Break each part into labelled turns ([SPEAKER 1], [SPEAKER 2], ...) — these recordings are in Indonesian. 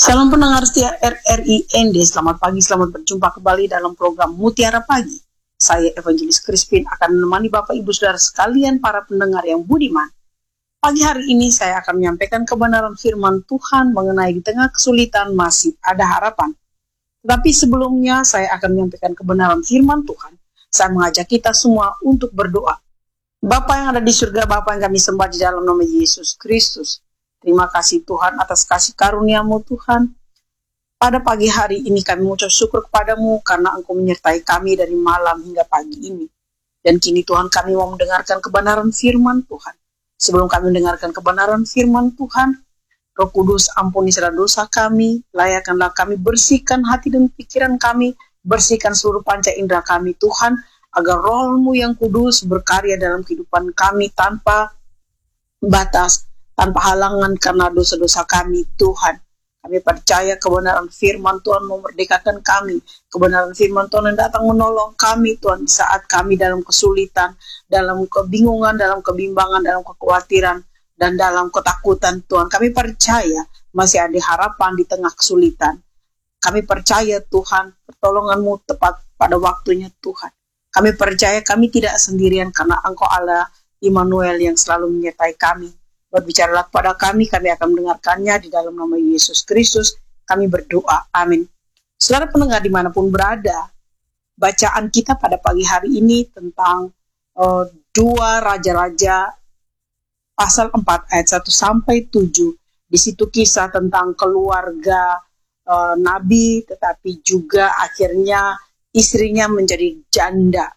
[SPEAKER 1] Salam pendengar setia RRIND, selamat pagi, selamat berjumpa kembali dalam program Mutiara Pagi. Saya Evangelis Crispin akan menemani Bapak Ibu Saudara sekalian para pendengar yang budiman. Pagi hari ini saya akan menyampaikan kebenaran firman Tuhan mengenai di tengah kesulitan masih ada harapan. Tetapi sebelumnya saya akan menyampaikan kebenaran firman Tuhan. Saya mengajak kita semua untuk berdoa. Bapa yang ada di surga, Bapa yang kami sembah di dalam nama Yesus Kristus. Terima kasih Tuhan atas kasih karunia-Mu Tuhan. Pada pagi hari ini kami mengucap syukur kepadamu karena Engkau menyertai kami dari malam hingga pagi ini. Dan kini Tuhan kami mau mendengarkan kebenaran firman Tuhan. Sebelum kami mendengarkan kebenaran firman Tuhan, Roh Kudus ampuni segala dosa kami, layakkanlah kami, bersihkan hati dan pikiran kami, bersihkan seluruh panca indera kami Tuhan, agar Roh-Mu yang kudus berkarya dalam kehidupan kami tanpa batas, tanpa halangan karena dosa-dosa kami Tuhan. Kami percaya kebenaran firman Tuhan memerdekakan kami. Kebenaran firman Tuhan yang datang menolong kami Tuhan saat kami dalam kesulitan, dalam kebingungan, dalam kebimbangan, dalam kekhawatiran, dan dalam ketakutan Tuhan. Kami percaya masih ada harapan di tengah kesulitan. Kami percaya Tuhan pertolongan-Mu tepat pada waktunya Tuhan. Kami percaya kami tidak sendirian karena Engkau Allah Immanuel yang selalu menyertai kami. Berbicaralah kepada kami akan mendengarkannya di dalam nama Yesus Kristus. Kami berdoa, amin. Saudara pendengar dimanapun berada, bacaan kita pada pagi hari ini tentang 2 Raja-Raja pasal 4 ayat 1 sampai 7. Di situ kisah tentang keluarga Nabi, tetapi juga akhirnya istrinya menjadi janda.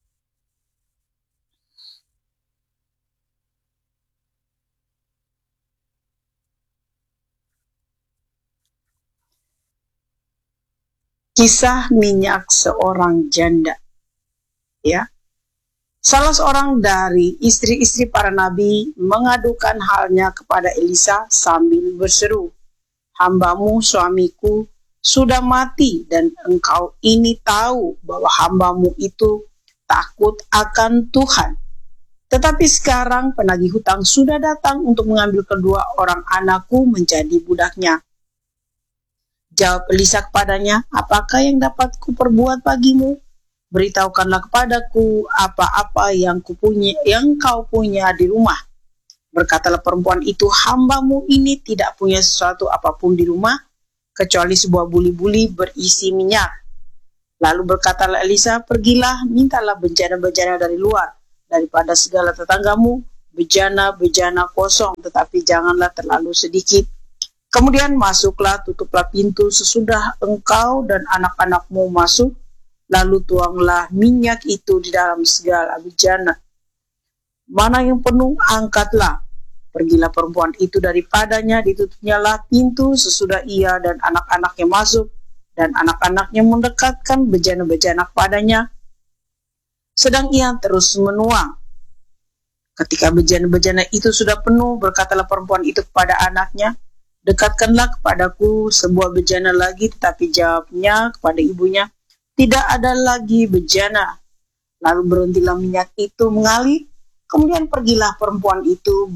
[SPEAKER 1] Kisah minyak seorang janda. Ya. Salah seorang dari istri-istri para nabi mengadukan halnya kepada Elisa sambil berseru, "Hambamu suamiku sudah mati dan engkau ini tahu bahwa hambamu itu takut akan Tuhan. Tetapi sekarang penagih hutang sudah datang untuk mengambil kedua orang anakku menjadi budaknya." Jawab Elisa kepadanya, "Apakah yang dapat kuperbuat bagimu? Beritahukanlah kepadaku apa-apa yang kau punya di rumah." Berkatalah perempuan itu, "Hambamu ini tidak punya sesuatu apapun di rumah, kecuali sebuah buli-buli berisi minyak." Lalu berkatalah Elisa, "Pergilah, mintalah bejana-bejana dari luar, daripada segala tetanggamu, bejana-bejana kosong, tetapi janganlah terlalu sedikit. Kemudian masuklah, tutuplah pintu sesudah engkau dan anak-anakmu masuk, lalu tuanglah minyak itu di dalam segala bejana. Mana yang penuh, angkatlah." Pergilah perempuan itu daripadanya, ditutupnyalah pintu sesudah ia dan anak-anaknya masuk, dan anak-anaknya mendekatkan bejana-bejana kepadanya, sedang ia terus menuang. Ketika bejana-bejana itu sudah penuh, berkatalah perempuan itu kepada anaknya, "Dekatkanlah kepadaku sebuah bejana lagi." Tetapi jawabnya kepada ibunya, "Tidak ada lagi bejana." Lalu berhentilah minyak itu mengalir. Kemudian pergilah perempuan itu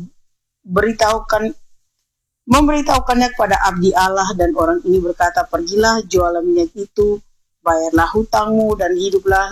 [SPEAKER 1] memberitahukannya kepada abdi Allah, dan orang ini berkata, "Pergilah, jualah minyak itu, bayarlah hutangmu, dan hiduplah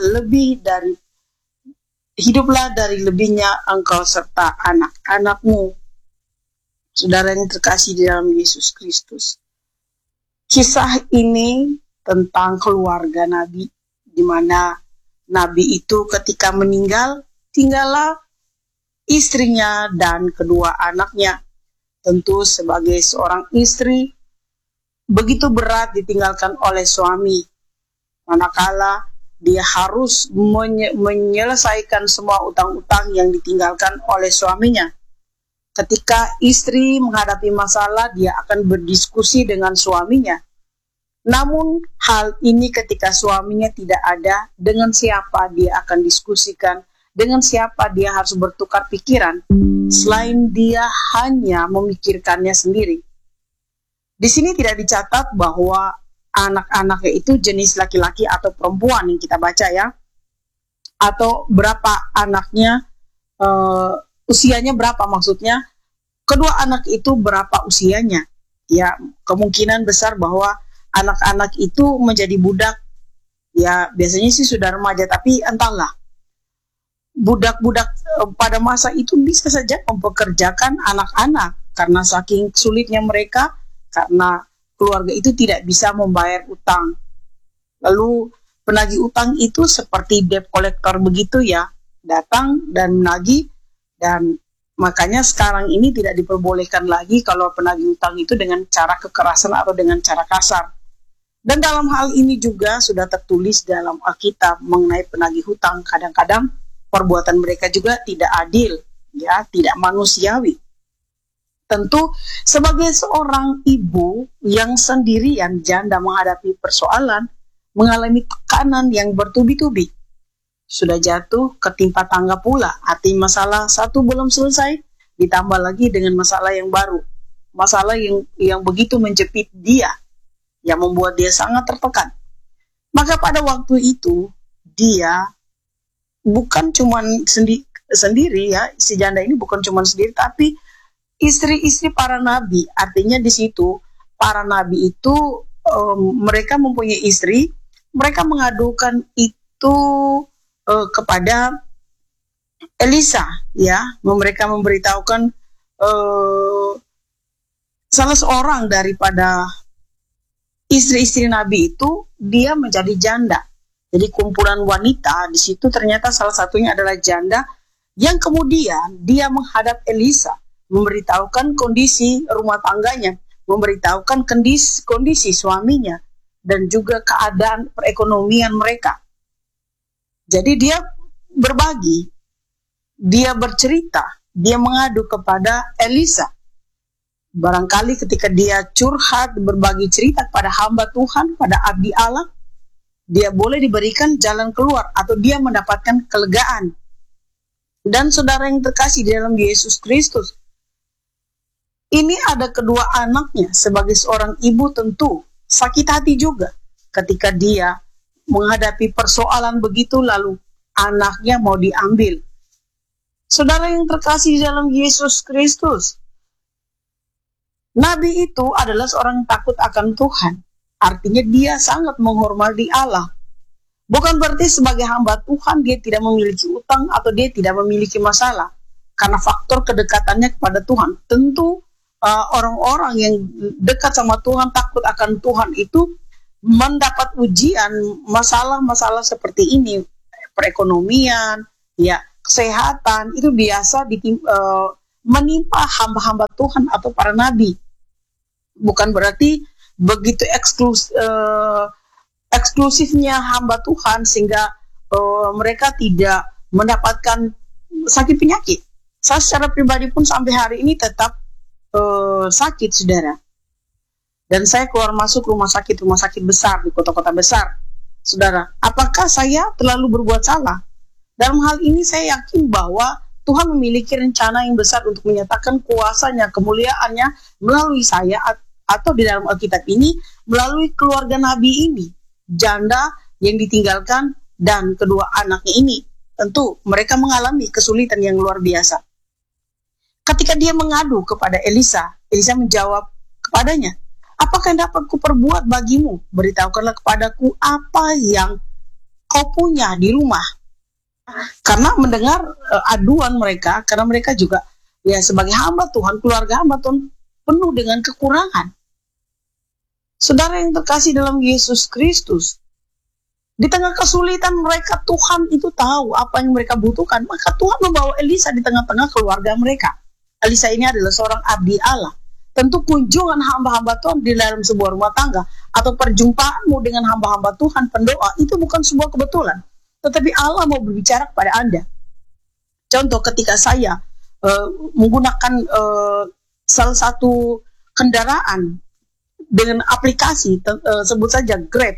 [SPEAKER 1] dari lebihnya engkau serta anak-anakmu." Saudara yang terkasih di dalam Yesus Kristus, kisah ini tentang keluarga Nabi, di mana Nabi itu ketika meninggal, tinggallah istrinya dan kedua anaknya. Tentu sebagai seorang istri, begitu berat ditinggalkan oleh suami, manakala dia harus menyelesaikan semua utang-utang yang ditinggalkan oleh suaminya. Ketika istri menghadapi masalah, dia akan berdiskusi dengan suaminya. Namun hal ini ketika suaminya tidak ada, dengan siapa dia akan diskusikan, dengan siapa dia harus bertukar pikiran, selain dia hanya memikirkannya sendiri. Di sini tidak dicatat bahwa anak-anaknya itu jenis laki-laki atau perempuan yang kita baca ya, atau berapa anaknya, usianya berapa, maksudnya kedua anak itu berapa usianya. Ya, kemungkinan besar bahwa anak-anak itu menjadi budak. Ya, biasanya sih sudah remaja, tapi entahlah. Budak-budak pada masa itu bisa saja mempekerjakan anak-anak karena saking sulitnya mereka, karena keluarga itu tidak bisa membayar utang. Lalu penagih utang itu seperti debt collector begitu ya, datang dan menagih, dan makanya sekarang ini tidak diperbolehkan lagi kalau penagih utang itu dengan cara kekerasan atau dengan cara kasar. Dan dalam hal ini juga sudah tertulis dalam Alkitab mengenai penagih hutang, kadang-kadang perbuatan mereka juga tidak adil, ya, tidak manusiawi. Tentu sebagai seorang ibu yang sendirian janda menghadapi persoalan, mengalami tekanan yang bertubi-tubi, sudah jatuh ketimpa tangga pula. Arti masalah satu belum selesai, ditambah lagi dengan masalah yang baru, masalah yang begitu menjepit dia, yang membuat dia sangat tertekan. Maka pada waktu itu dia bukan cuma sendiri ya, si janda ini bukan cuma sendiri, tapi istri-istri para nabi. Artinya di situ para nabi itu mereka mempunyai istri, mereka mengadukan itu kepada Elisa, ya, mereka memberitahukan salah seorang daripada istri-istri nabi itu dia menjadi janda. Jadi kumpulan wanita di situ ternyata salah satunya adalah janda yang kemudian dia menghadap Elisa, memberitahukan kondisi rumah tangganya, memberitahukan kondisi suaminya, dan juga keadaan perekonomian mereka. Jadi dia berbagi, dia bercerita, dia mengadu kepada Elisa. Barangkali ketika dia curhat, berbagi cerita pada hamba Tuhan, pada abdi Allah, dia boleh diberikan jalan keluar atau dia mendapatkan kelegaan. Dan saudara yang terkasih di dalam Yesus Kristus, ini ada kedua anaknya. Sebagai seorang ibu tentu sakit hati juga ketika dia menghadapi persoalan begitu lalu anaknya mau diambil. Saudara yang terkasih di dalam Yesus Kristus, Nabi itu adalah seorang yang takut akan Tuhan. Artinya dia sangat menghormati Allah. Bukan berarti sebagai hamba Tuhan dia tidak memiliki utang atau dia tidak memiliki masalah. Karena faktor kedekatannya kepada Tuhan. Tentu orang-orang yang dekat sama Tuhan, takut akan Tuhan itu mendapat ujian masalah-masalah seperti ini. Perekonomian, ya, kesehatan, itu biasa menimpa hamba-hamba Tuhan atau para nabi. Bukan berarti begitu eksklusifnya hamba Tuhan sehingga mereka tidak mendapatkan sakit penyakit. Saya secara pribadi pun sampai hari ini tetap sakit, saudara. Dan saya keluar masuk rumah sakit besar di kota-kota besar. Saudara, apakah saya terlalu berbuat salah? Dalam hal ini saya yakin bahwa Tuhan memiliki rencana yang besar untuk menyatakan kuasanya, kemuliaannya melalui saya atau di dalam Alkitab ini melalui keluarga Nabi ini, janda yang ditinggalkan dan kedua anaknya ini. Tentu mereka mengalami kesulitan yang luar biasa. Ketika dia mengadu kepada Elisa, Elisa menjawab kepadanya, "Apakah yang dapat kuperbuat bagimu? Beritahukanlah kepadaku apa yang kau punya di rumah." Karena mendengar aduan mereka, karena mereka juga ya sebagai hamba Tuhan, keluarga hamba Tuhan penuh dengan kekurangan. Saudara yang terkasih dalam Yesus Kristus, di tengah kesulitan mereka, Tuhan itu tahu apa yang mereka butuhkan. Maka Tuhan membawa Elisa di tengah-tengah keluarga mereka. Elisa ini adalah seorang abdi Allah. Tentu kunjungan hamba-hamba Tuhan di dalam sebuah rumah tangga atau perjumpaanmu dengan hamba-hamba Tuhan, pendoa, itu bukan sebuah kebetulan. Tetapi Allah mau berbicara kepada Anda. Contoh ketika saya menggunakan salah satu kendaraan dengan aplikasi, sebut saja Grab.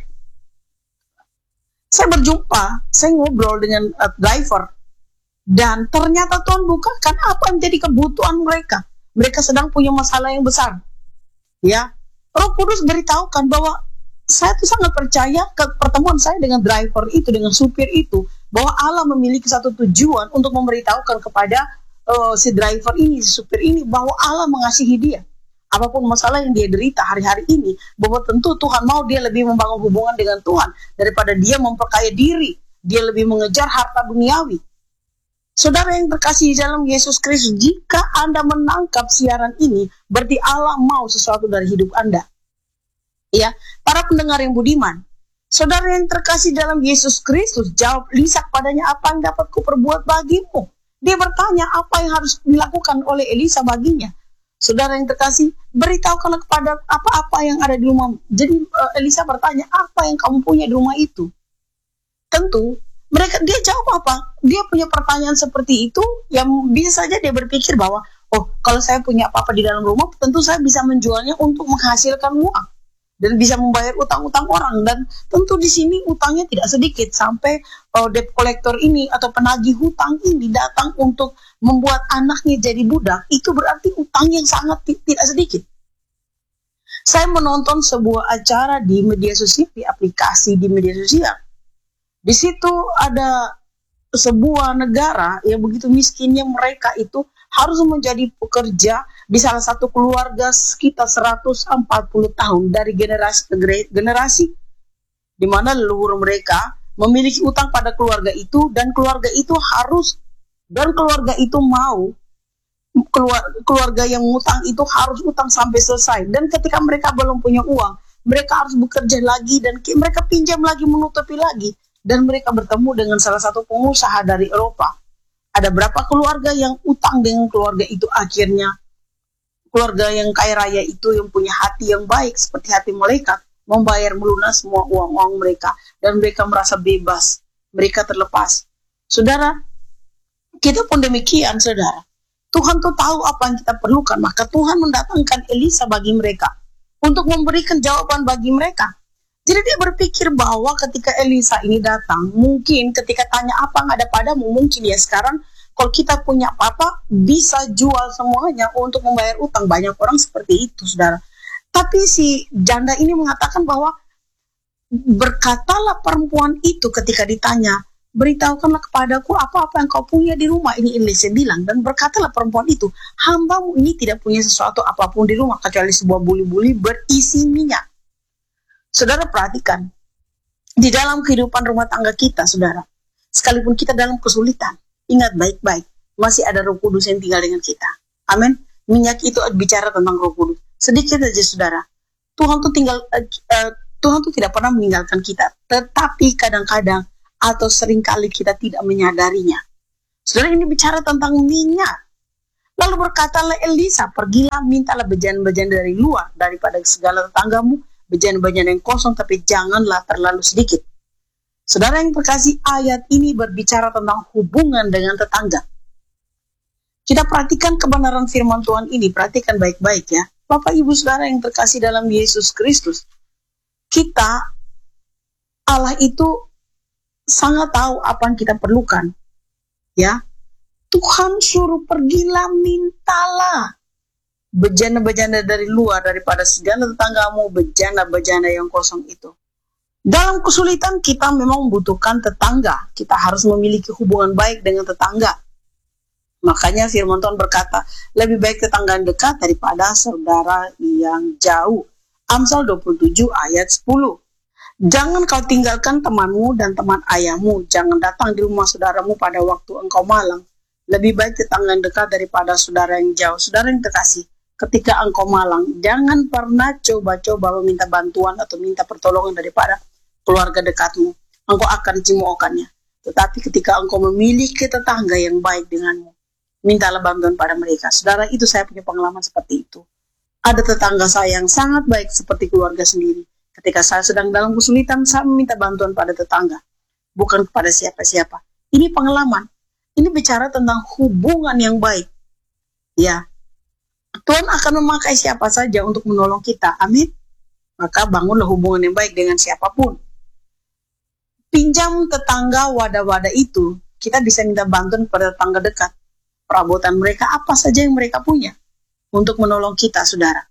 [SPEAKER 1] Saya berjumpa, saya ngobrol dengan driver, dan ternyata Tuhan bukakan apa yang menjadi kebutuhan mereka. Mereka sedang punya masalah yang besar. Ya, Roh Kudus beritahukan bahwa saya tuh sangat percaya ke pertemuan saya dengan driver itu, dengan supir itu, bahwa Allah memiliki satu tujuan untuk memberitahukan kepada si driver ini, si supir ini, bahwa Allah mengasihi dia. apapun masalah yang dia derita hari-hari ini, bahwa tentu Tuhan mau dia lebih membangun hubungan dengan Tuhan daripada dia memperkaya diri, dia lebih mengejar harta duniawi. Saudara yang terkasih di dalam Yesus Kristus, jika Anda menangkap siaran ini, berarti Allah mau sesuatu dari hidup Anda. Ya, para pendengar yang budiman, saudara yang terkasih dalam Yesus Kristus, jawab Elisa padanya, apa yang dapat kuperbuat bagimu? Dia bertanya apa yang harus dilakukan oleh Elisa baginya. Saudara yang terkasih, beritahukanlah kepada apa-apa yang ada di rumah. Jadi Elisa bertanya, apa yang kamu punya di rumah itu? Tentu, dia jawab apa? Dia punya pertanyaan seperti itu, yang bisa saja dia berpikir bahwa, oh, kalau saya punya apa-apa di dalam rumah, tentu saya bisa menjualnya untuk menghasilkan uang. Dan bisa membayar utang-utang orang. Dan tentu di sini utangnya tidak sedikit. Sampai debt collector ini atau penagih hutang ini datang untuk membuat anaknya jadi budak. Itu berarti utang yang sangat tidak sedikit. Saya menonton sebuah acara di media sosial, di aplikasi di media sosial. Di situ ada sebuah negara yang begitu miskinnya, mereka itu harus menjadi pekerja di salah satu keluarga sekitar 140 tahun dari generasi ke generasi, di mana leluhur mereka memiliki utang pada keluarga itu, dan keluarga itu mau keluarga yang utang itu harus utang sampai selesai. Dan ketika mereka belum punya uang, mereka harus bekerja lagi dan mereka pinjam lagi, menutupi lagi, dan mereka bertemu dengan salah satu pengusaha dari Eropa. Ada berapa keluarga yang utang dengan keluarga itu, akhirnya keluarga yang kaya raya itu yang punya hati yang baik seperti hati malaikat membayar melunas semua uang-uang mereka, dan mereka merasa bebas, mereka terlepas. Saudara, kita pun demikian, saudara. Tuhan tuh tahu apa yang kita perlukan, maka Tuhan mendatangkan Elisa bagi mereka untuk memberikan jawaban bagi mereka. Jadi dia berpikir bahwa ketika Elisa ini datang, mungkin ketika tanya apa yang ada padamu, mungkin ya sekarang kalau kita punya apa-apa bisa jual semuanya untuk membayar utang. Banyak orang seperti itu, saudara. Tapi si janda ini mengatakan bahwa berkatalah perempuan itu ketika ditanya, beritahukanlah kepadaku apa-apa yang kau punya di rumah. Ini Elisa bilang, dan berkatalah perempuan itu, hambamu ini tidak punya sesuatu apapun di rumah kecuali sebuah buli-buli berisi minyak. Saudara perhatikan, di dalam kehidupan rumah tangga kita, saudara, sekalipun kita dalam kesulitan, ingat baik-baik, masih ada Roh Kudus yang tinggal dengan kita. Amin. Minyak itu bicara tentang Roh Kudus. Sedikit saja, saudara. Tuhan tuh tidak pernah meninggalkan kita, tetapi kadang-kadang atau seringkali kita tidak menyadarinya. Saudara, ini bicara tentang minyak. Lalu berkatalah Elisa, pergilah, mintalah bejana-bejana dari luar daripada segala tetanggamu, bejana-bejana yang kosong, tapi janganlah terlalu sedikit. Saudara yang terkasih, ayat ini berbicara tentang hubungan dengan tetangga. Kita perhatikan kebenaran firman Tuhan ini, perhatikan baik-baik ya. Bapak Ibu Saudara yang terkasih dalam Yesus Kristus, kita, Allah itu sangat tahu apa yang kita perlukan. Ya, Tuhan suruh pergilah, mintalah bejana-bejana dari luar daripada segala tetanggamu, bejana-bejana yang kosong itu. Dalam kesulitan kita memang membutuhkan tetangga. Kita harus memiliki hubungan baik dengan tetangga. Makanya firman Tuhan berkata, lebih baik tetangga yang dekat daripada saudara yang jauh. Amsal 27 ayat 10. Jangan kau tinggalkan temanmu dan teman ayahmu. Jangan datang di rumah saudaramu pada waktu engkau malang. Lebih baik tetangga yang dekat daripada saudara yang jauh. Saudara yang terkasih, ketika engkau malang, jangan pernah coba-coba meminta bantuan atau minta pertolongan daripada keluarga dekatmu. Engkau akan dicemoohkannya. Tetapi ketika engkau memiliki tetangga yang baik denganmu, mintalah bantuan pada mereka. Saudara, itu saya punya pengalaman seperti itu. Ada tetangga saya yang sangat baik seperti keluarga sendiri. Ketika saya sedang dalam kesulitan, saya meminta bantuan pada tetangga, bukan kepada siapa-siapa. Ini pengalaman. Ini bicara tentang hubungan yang baik. Ya, Tuhan akan memakai siapa saja untuk menolong kita. Amin. Maka bangunlah hubungan yang baik dengan siapapun. Pinjam tetangga wadah-wadah itu, kita bisa minta bantuan kepada tetangga dekat. Perabotan mereka apa saja yang mereka punya untuk menolong kita, saudara.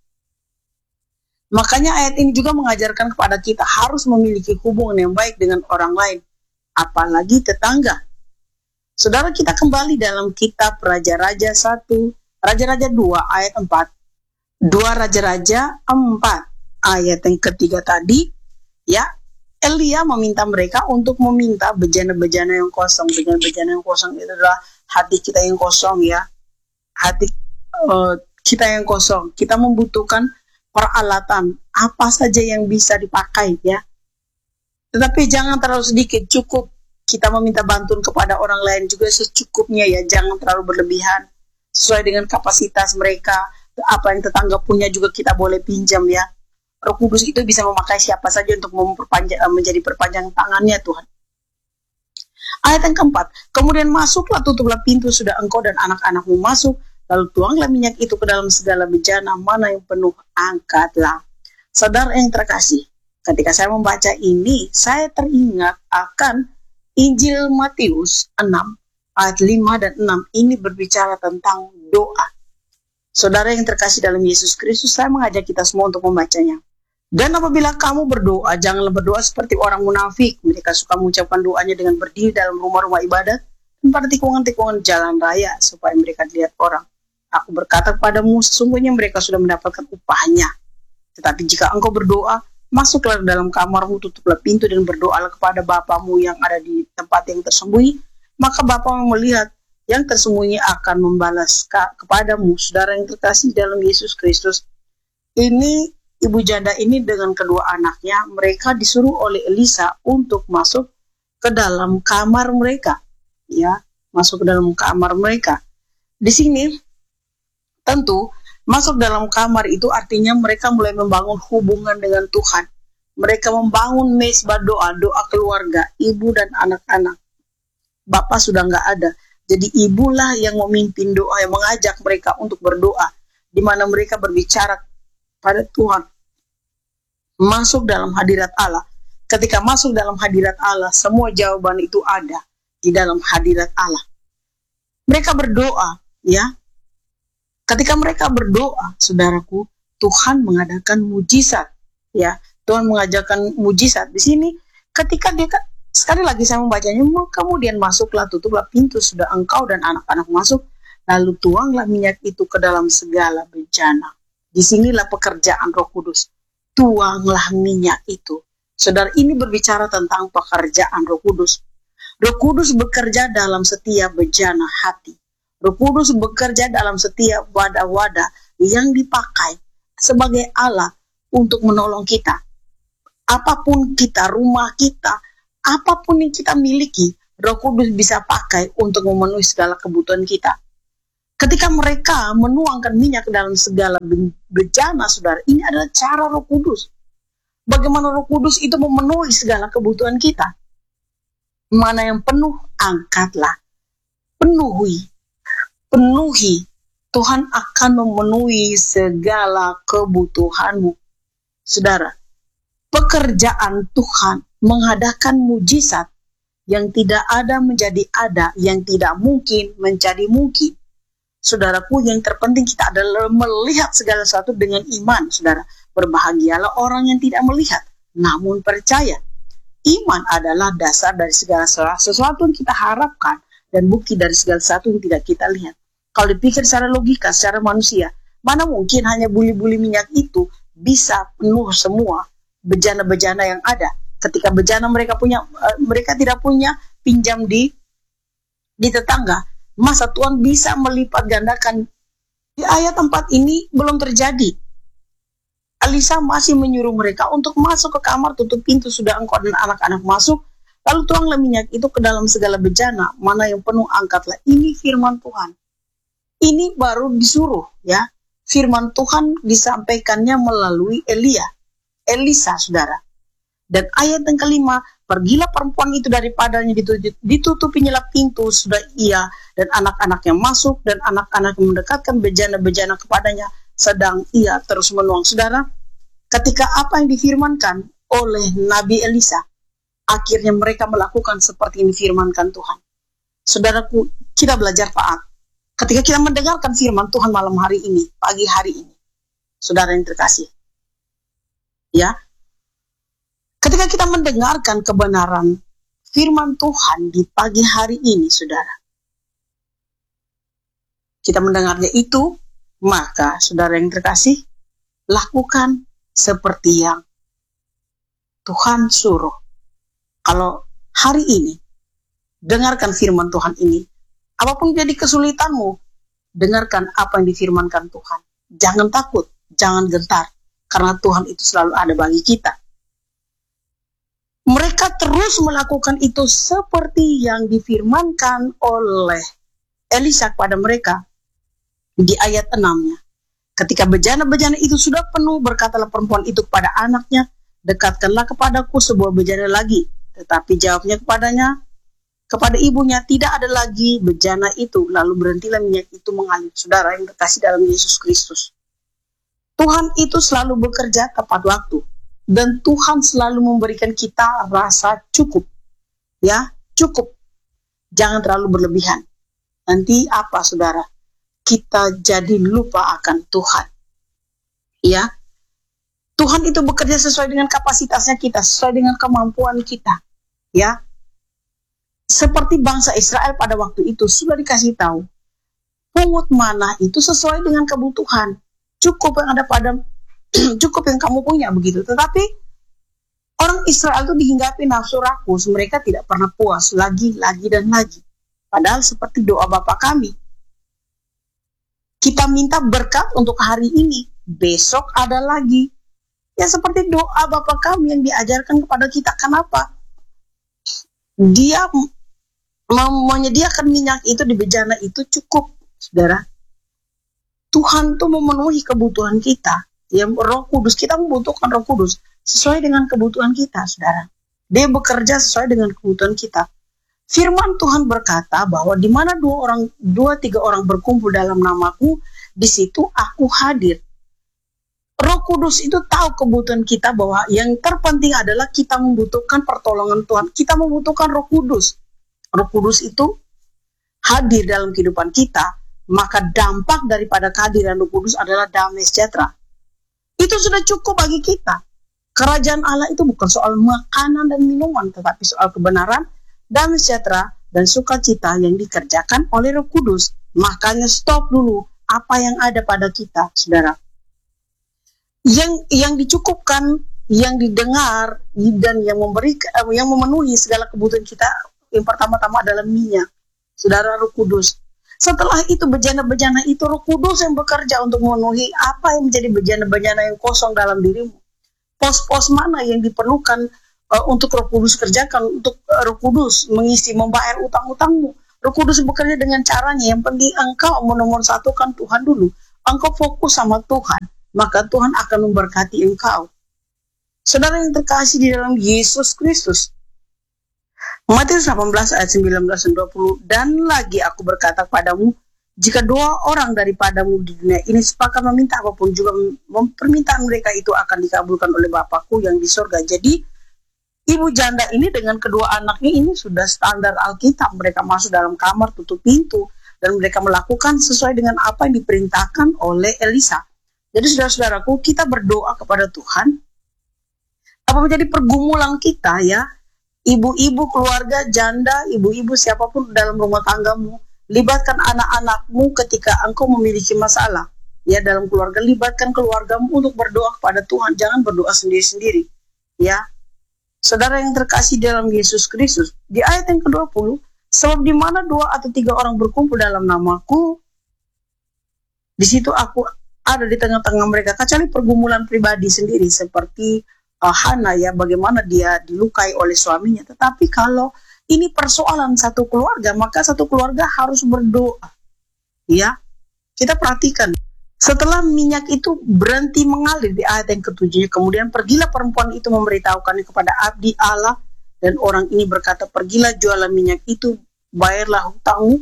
[SPEAKER 1] Makanya ayat ini juga mengajarkan kepada kita harus memiliki hubungan yang baik dengan orang lain, apalagi tetangga. Saudara, kita kembali dalam kitab Raja-Raja 1, Raja-Raja 2 ayat 4. 2 Raja-Raja 4 ayat yang ketiga tadi, ya, Elia meminta mereka untuk meminta bejana-bejana yang kosong. Bejana-bejana yang kosong itu adalah hati kita yang kosong, ya. Hati kita yang kosong. Kita membutuhkan peralatan apa saja yang bisa dipakai, ya. Tetapi jangan terlalu sedikit, cukup kita meminta bantuan kepada orang lain juga secukupnya, ya. Jangan terlalu berlebihan, sesuai dengan kapasitas mereka. Apa yang tetangga punya juga kita boleh pinjam, ya. Roh Kudus itu bisa memakai siapa saja untuk menjadi perpanjang tangannya, Tuhan. Ayat yang keempat, kemudian masuklah, tutuplah pintu sudah engkau dan anak-anakmu masuk, lalu tuanglah minyak itu ke dalam segala bejana, mana yang penuh angkatlah. Saudara yang terkasih, ketika saya membaca ini, saya teringat akan Injil Matius 6 ayat 5 dan 6. Ini berbicara tentang doa. Saudara yang terkasih dalam Yesus Kristus, saya mengajak kita semua untuk membacanya. Dan apabila kamu berdoa, janganlah berdoa seperti orang munafik. Mereka suka mengucapkan doanya dengan berdiri dalam rumah-rumah ibadat dan pada tikungan-tikungan jalan raya, supaya mereka dilihat orang. Aku berkata kepadamu, sesungguhnya mereka sudah mendapatkan upahnya. Tetapi jika engkau berdoa, masuklah dalam kamarmu, tutuplah pintu dan berdoalah kepada Bapamu yang ada di tempat yang tersembunyi. Maka Bapamu melihat yang tersembunyi akan membalas kepadamu. Saudara yang terkasih dalam Yesus Kristus, ini ibu janda ini dengan kedua anaknya, mereka disuruh oleh Elisa untuk masuk ke dalam kamar mereka, ya, masuk ke dalam kamar mereka. Di sini tentu masuk dalam kamar itu artinya mereka mulai membangun hubungan dengan Tuhan. Mereka membangun mesbah doa, doa keluarga, ibu dan anak-anak. Bapak sudah nggak ada, jadi ibulah yang memimpin doa, yang mengajak mereka untuk berdoa, di mana mereka berbicara pada Tuhan, masuk dalam hadirat Allah. Ketika masuk dalam hadirat Allah, semua jawaban itu ada di dalam hadirat Allah. Mereka berdoa, ya. Ketika mereka berdoa, saudaraku, Tuhan mengadakan mujizat, ya. Tuhan mengajarkan mujizat di sini. Ketika dia, sekali lagi saya membacanya, kemudian masuklah, tutuplah pintu sudah engkau dan anak-anak masuk, lalu tuanglah minyak itu ke dalam segala bejana. Disinilah pekerjaan Roh Kudus. Tuanglah minyak itu. Saudara, ini berbicara tentang pekerjaan Roh Kudus. Roh Kudus bekerja dalam setiap bejana hati. Roh Kudus bekerja dalam setiap wadah-wadah yang dipakai sebagai alat untuk menolong kita. Apapun kita, rumah kita, apapun yang kita miliki, Roh Kudus bisa pakai untuk memenuhi segala kebutuhan kita. Ketika mereka menuangkan minyak ke dalam segala bejana, saudara, ini adalah cara Roh Kudus. Bagaimana Roh Kudus itu memenuhi segala kebutuhan kita. Mana yang penuh, angkatlah. Penuhi. Tuhan akan memenuhi segala kebutuhanmu. Saudara, pekerjaan Tuhan mengadakan mujizat, yang tidak ada menjadi ada, yang tidak mungkin menjadi mungkin. Saudaraku, yang terpenting kita adalah melihat segala sesuatu dengan iman, saudara. Berbahagialah orang yang tidak melihat, namun percaya. Iman adalah dasar dari segala sesuatu yang kita harapkan, dan bukti dari segala sesuatu yang tidak kita lihat. Kalau dipikir secara logika, secara manusia, mana mungkin hanya buli-buli minyak itu bisa penuh semua bejana-bejana yang ada. Ketika bejana mereka tidak punya, pinjam di tetangga. Masa Tuhan bisa melipat gandakan. Di ayat 4 ini belum terjadi. Elisa masih menyuruh mereka untuk masuk ke kamar, tutup pintu sudah engkau dan anak-anak masuk, lalu tuanglah minyak itu ke dalam segala bejana, mana yang penuh angkatlah. Ini firman Tuhan. Ini baru disuruh, ya. Firman Tuhan disampaikannya melalui Elisa, saudara. Dan ayat yang kelima, pergilah perempuan itu daripadanya, ditutupinya pintu, sudah ia dan anak-anaknya masuk, dan anak-anak mendekatkan bejana-bejana kepadanya, sedang ia terus menuang. Saudara, ketika apa yang difirmankan oleh Nabi Elisa, akhirnya mereka melakukan seperti yang difirmankan Tuhan. Saudaraku, kita belajar taat. Ketika kita mendengarkan firman Tuhan malam hari ini, pagi hari ini, saudara yang terkasih, ya, ketika kita mendengarkan kebenaran firman Tuhan di pagi hari ini, saudara, kita mendengarnya itu, maka saudara yang terkasih, lakukan seperti yang Tuhan suruh. Kalau hari ini dengarkan firman Tuhan ini, apapun jadi kesulitanmu, dengarkan apa yang difirmankan Tuhan. Jangan takut, jangan gentar, karena Tuhan itu selalu ada bagi kita. Mereka terus melakukan itu seperti yang difirmankan oleh Elisa kepada mereka di ayat 6-nya. Ketika bejana-bejana itu sudah penuh, berkatalah perempuan itu kepada anaknya, dekatkanlah kepadaku sebuah bejana lagi. Tetapi jawabnya kepada ibunya, tidak ada lagi bejana itu. Lalu berhentilah minyak itu mengalir. Saudara yang terkasih dalam Yesus Kristus, Tuhan itu selalu bekerja tepat waktu. Dan Tuhan selalu memberikan kita rasa cukup. Ya, cukup. Jangan terlalu berlebihan. Nanti apa, saudara? Kita jadi lupa akan Tuhan. Ya, Tuhan itu bekerja sesuai dengan kapasitasnya kita, sesuai dengan kemampuan kita. Ya, seperti bangsa Israel pada waktu itu sudah dikasih tahu, pungut manah itu sesuai dengan kebutuhan. Cukup yang ada pada cukup yang kamu punya, begitu. Tetapi orang Israel itu dihinggapi nafsu rakus, mereka tidak pernah puas, lagi dan lagi. Padahal seperti doa Bapa kami, kita minta berkat untuk hari ini, besok ada lagi. Ya seperti doa Bapa kami yang diajarkan kepada kita. Kenapa? Dia menyediakan minyak itu di bejana itu cukup, saudara. Tuhan tuh memenuhi kebutuhan kita. Ya, Roh Kudus, kita membutuhkan Roh Kudus sesuai dengan kebutuhan kita, saudara. Dia bekerja sesuai dengan kebutuhan kita. Firman Tuhan berkata bahwa di mana dua tiga orang berkumpul dalam namaku, di situ aku hadir. Roh Kudus itu tahu kebutuhan kita, bahwa yang terpenting adalah kita membutuhkan pertolongan Tuhan. Kita membutuhkan Roh Kudus. Roh Kudus itu hadir dalam kehidupan kita, maka dampak daripada kehadiran Roh Kudus adalah damai sejahtera. Itu sudah cukup bagi kita. Kerajaan Allah itu bukan soal makanan dan minuman, tetapi soal kebenaran, damai sejahtera, dan sukacita yang dikerjakan oleh Roh Kudus. Makanya stop dulu apa yang ada pada kita, saudara. Yang dicukupkan, yang didengar, dan yang memenuhi segala kebutuhan kita, yang pertama-tama adalah minyak, saudara, Roh Kudus. Setelah itu bejana-bejana itu Roh Kudus yang bekerja untuk memenuhi apa yang menjadi bejana-bejana yang kosong dalam dirimu. Pos-pos mana yang diperlukan untuk Roh Kudus kerjakan, untuk Roh Kudus mengisi, membayar utang-utangmu. Roh Kudus bekerja dengan caranya. Yang penting engkau menomor satukan Tuhan dulu. Engkau fokus sama Tuhan, maka Tuhan akan memberkati engkau. Saudara yang terkasih di dalam Yesus Kristus, Matius 18 ayat 19 dan 20, dan lagi aku berkata kepadamu, jika dua orang daripadamu di dunia ini sepakat meminta apapun, juga permintaan mereka itu akan dikabulkan oleh Bapakku yang di surga. Jadi ibu janda ini dengan kedua anaknya ini sudah standar Alkitab. Mereka masuk dalam kamar, tutup pintu, dan mereka melakukan sesuai dengan apa yang diperintahkan oleh Elisa. Jadi saudara-saudaraku, kita berdoa kepada Tuhan. Apa menjadi pergumulan kita, ya, ibu-ibu keluarga, janda, ibu-ibu siapapun dalam rumah tanggamu, libatkan anak-anakmu ketika engkau memiliki masalah. Ya, dalam keluarga, libatkan keluargamu untuk berdoa kepada Tuhan. Jangan berdoa sendiri-sendiri. Ya, saudara yang terkasih dalam Yesus Kristus, di ayat yang ke-20, sebab di mana 2 atau 3 orang berkumpul dalam namaku, di situ aku ada di tengah-tengah mereka. Kecuali pergumulan pribadi sendiri, seperti Hana, ya, bagaimana dia dilukai oleh suaminya. Tetapi kalau ini persoalan satu keluarga, maka satu keluarga harus berdoa. Ya, kita perhatikan. Setelah minyak itu berhenti mengalir di ayat yang ke-7, kemudian pergilah perempuan itu memberitahukannya kepada abdi Allah, dan orang ini berkata, pergilah jualah minyak itu, bayarlah hutangmu,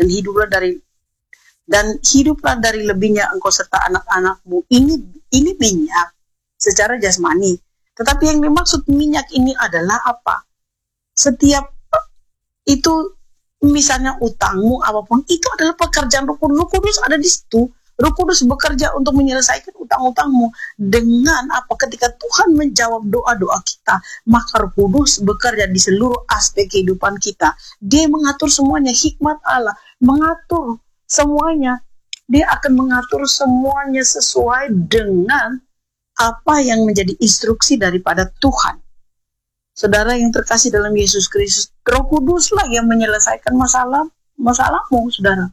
[SPEAKER 1] dan hiduplah dari lebihnya engkau serta anak-anakmu. Ini minyak secara jasmani. Tetapi yang dimaksud minyak ini adalah apa? Setiap itu, misalnya utangmu apapun, itu adalah pekerjaan Roh Kudus. Roh Kudus ada di situ. Roh Kudus bekerja untuk menyelesaikan utang-utangmu. Dengan apa? Ketika Tuhan menjawab doa-doa kita, maka Roh Kudus bekerja di seluruh aspek kehidupan kita. Dia mengatur semuanya. Hikmat Allah mengatur semuanya. Dia akan mengatur semuanya sesuai dengan apa yang menjadi instruksi daripada Tuhan. Saudara yang terkasih dalam Yesus Kristus, Roh Kuduslah yang menyelesaikan masalahmu, saudara.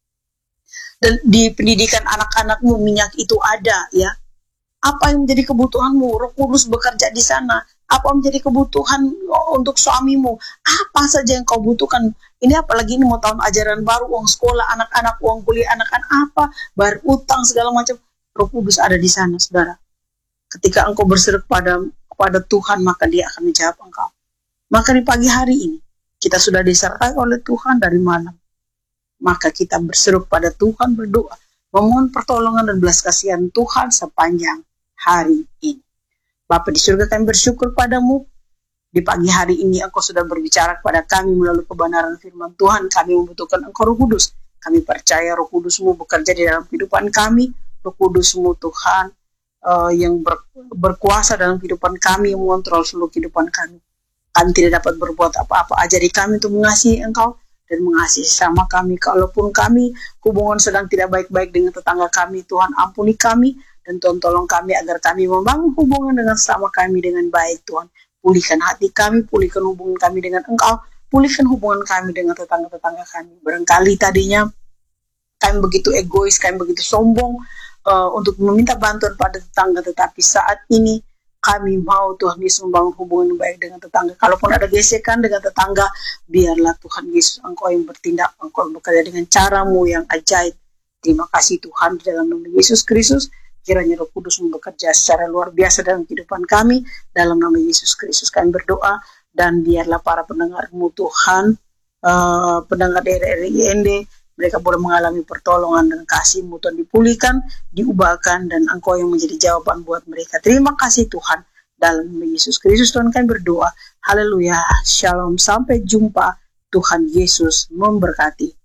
[SPEAKER 1] Dan di pendidikan anak-anakmu minyak itu ada, ya. Apa yang menjadi kebutuhanmu, Roh Kudus bekerja di sana. Apa menjadi kebutuhan untuk suamimu, apa saja yang kau butuhkan. Ini apalagi ini mau tahun ajaran baru, uang sekolah anak-anak, uang kuliah anak-anak, apa, bayar utang segala macam. Roh Kudus ada di sana, saudara. Ketika engkau berseru kepada Tuhan, maka Dia akan menjawab engkau. Maka di pagi hari ini kita sudah disertai oleh Tuhan dari malam. Maka kita berseru pada Tuhan, berdoa, memohon pertolongan dan belas kasihan Tuhan sepanjang hari ini. Bapa di surga, kami bersyukur padamu. Di pagi hari ini Engkau sudah berbicara kepada kami melalui kebenaran firman Tuhan. Kami membutuhkan Engkau, Roh Kudus. Kami percaya Roh Kudus-Mu bekerja di dalam kehidupan kami. Roh Kudus-Mu Tuhan yang berkuasa dalam kehidupan kami, yang mengontrol seluruh kehidupan kami. Kami tidak dapat berbuat apa-apa. Ajari kami untuk mengasihi Engkau dan mengasihi sama kami. Kalaupun kami hubungan sedang tidak baik-baik dengan tetangga kami, Tuhan ampuni kami. Dan Tuhan tolong kami agar kami membangun hubungan dengan sesama kami dengan baik, Tuhan. Pulihkan hati kami, pulihkan hubungan kami dengan Engkau, pulihkan hubungan kami dengan tetangga-tetangga kami. Barangkali tadinya kami begitu egois, kami begitu sombong untuk meminta bantuan pada tetangga, tetapi saat ini kami mau Tuhan Yesus membangun hubungan yang baik dengan tetangga. Kalaupun ada gesekan dengan tetangga, biarlah Tuhan Yesus Engkau yang bertindak, Engkau yang bekerja dengan caramu yang ajaib. Terima kasih Tuhan, di dalam nama Yesus Kristus. Kiranya Roh Kudus bekerja secara luar biasa dalam kehidupan kami. Dalam nama Yesus Kristus kami berdoa. Dan biarlah para pendengar-Mu Tuhan, pendengar dari RIND, mereka boleh mengalami pertolongan dan kasih-Mu Tuhan, dipulihkan, diubahkan, dan Engkau yang menjadi jawaban buat mereka. Terima kasih Tuhan. Dalam nama Yesus Kristus Tuhan kami berdoa. Haleluya. Shalom. Sampai jumpa. Tuhan Yesus memberkati.